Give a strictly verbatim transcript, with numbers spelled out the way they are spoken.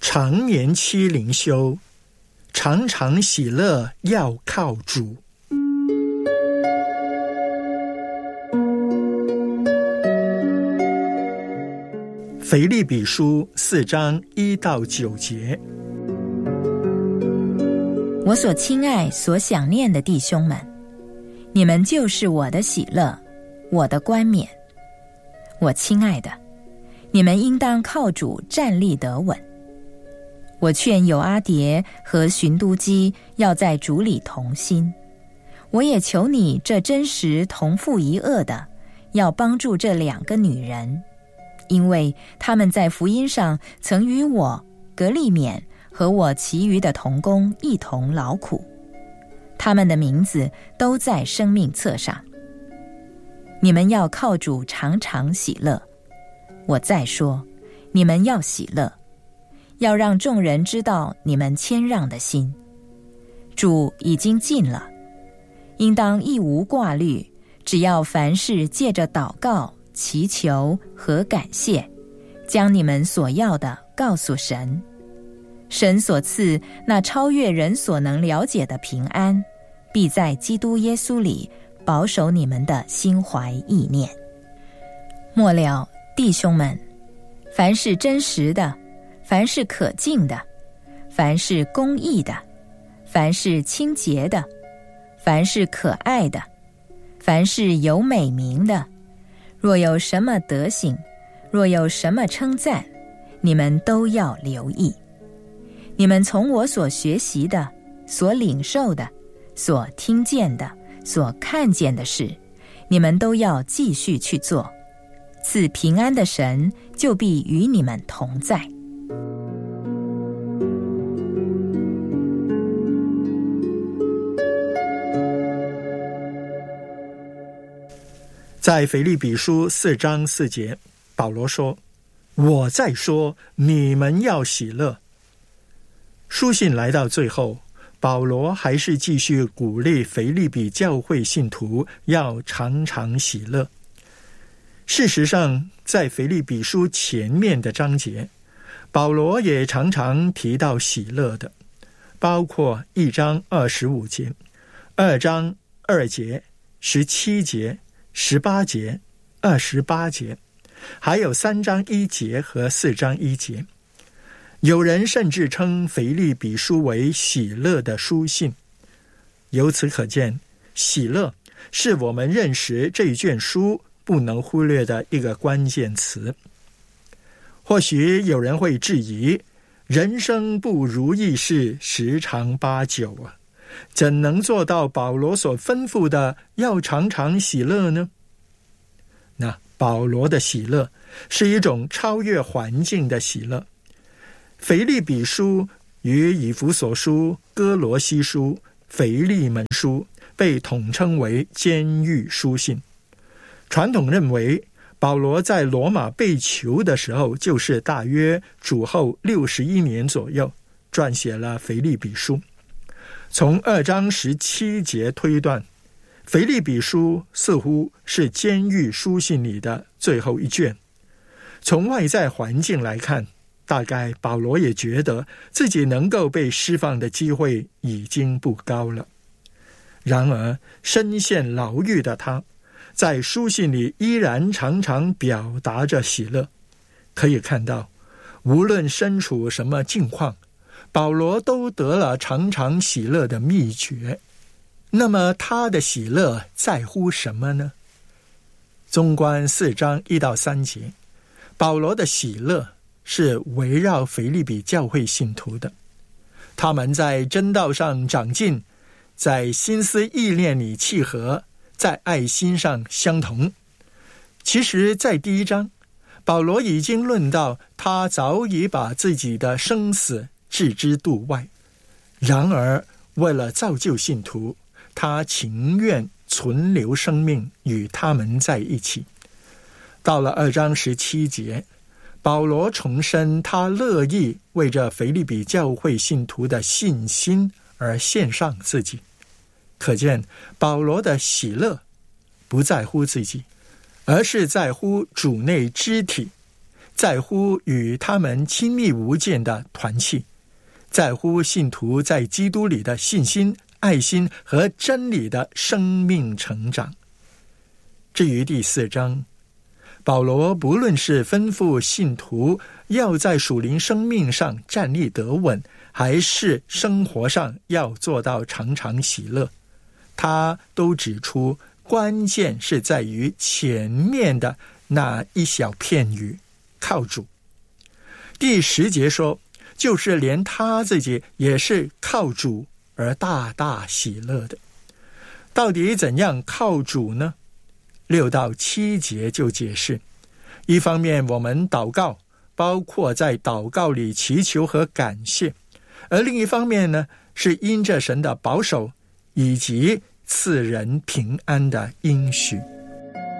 常年期灵修，常常喜乐要靠主。腓立比书四章一到九节。 我所亲爱所想念的弟兄们，你们就是我的喜乐，我的冠冕。我亲爱的，你们应当靠主站立得稳。我劝友阿迭和寻都基要在主里同心。我也求你这真实同父一轭的，要帮助这两个女人，因为他们在福音上曾与我革利免和我其余的同工一同劳苦，他们的名字都在生命册上。你们要靠主常常喜乐。我再说，你们要喜乐，要让众人知道你们谦让的心。主已经近了，应当一无挂虑，只要凡事借着祷告、祈求和感谢，将你们所要的告诉神。神所赐那超越人所能了解的平安，必在基督耶稣里保守你们的心怀意念。末了，弟兄们，凡是真实的，凡是可敬的，凡是公义的，凡是清洁的，凡是可爱的，凡是有美名的，若有什么德行，若有什么称赞，你们都要留意。你们从我所学习的、所领受的、所听见的、所看见的事，你们都要继续去做。赐平安的神就必与你们同在。 在腓立比书四章四节，保罗说：我再说，你们要喜乐。书信来到最后，保罗还是继续鼓励腓立比教会信徒要常常喜乐。事实上，在腓立比书前面的章节，保罗也常常提到喜乐的，包括一章二十五节、二章二节、十七节、十八节、二十八节，还有三章一节和四章一节。有人甚至称腓立比书为喜乐的书信。由此可见，喜乐是我们认识这一卷书不能忽略的一个关键词。或许有人会质疑，人生不如意事十常八九啊，怎能做到保罗所吩咐的要常常喜乐呢？那保罗的喜乐是一种超越环境的喜乐。腓立比书与以弗所书、哥罗西书、腓利门书被统称为监狱书信。传统认为，保罗在罗马被囚的时候，就是大约主后六十一年左右，撰写了腓立比书。从二章十七节推断，腓立比书似乎是监狱书信里的最后一卷。从外在环境来看，大概保罗也觉得自己能够被释放的机会已经不高了。然而，身陷牢狱的他，在书信里依然常常表达着喜乐。可以看到，无论身处什么境况，保罗都得了常常喜乐的秘诀。那么他的喜乐在乎什么呢？纵观四章一到三节，保罗的喜乐是围绕腓立比教会信徒的。他们在真道上长进，在心思意念里契合，在爱心上相同。其实在第一章，保罗已经论到他早已把自己的生死置之度外，然而为了造就信徒，他情愿存留生命与他们在一起。到了二章十七节，保罗重申他乐意为着腓立比教会信徒的信心而献上自己。可见保罗的喜乐不在乎自己，而是在乎主内肢体， 在乎与他们亲密无间的团契，在乎信徒在基督里的信心、爱心和真理的生命成长。至于第四章，保罗不论是吩咐信徒要在属灵生命上站立得稳，还是生活上要做到常常喜乐，他都指出关键是在于前面的那一小片语，靠主。第十节说，就是连他自己也是靠主而大大喜乐的。到底怎样靠主呢？六到七节就解释，一方面我们祷告，包括在祷告里祈求和感谢，而另一方面呢，是因着神的保守以及赐人平安的应许。